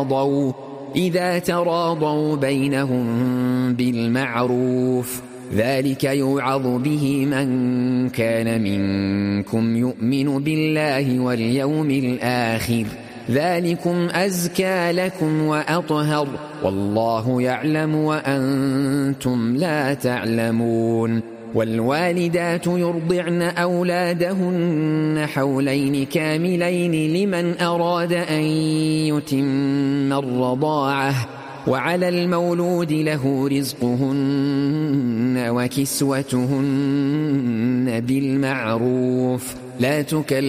إذا تراضوا بينهم بالمعروف ذلك يوعظ به من كان منكم يؤمن بالله واليوم الآخر ذلكم أزكى لكم وأطهر والله يعلم وأنتم لا تعلمون. والوالدات يرضعن أولادهن حولين كاملين لمن أراد أن يتم الرضاعة وعلى المولود له رزقهن وكسوتهن بالمعروف لا تكلف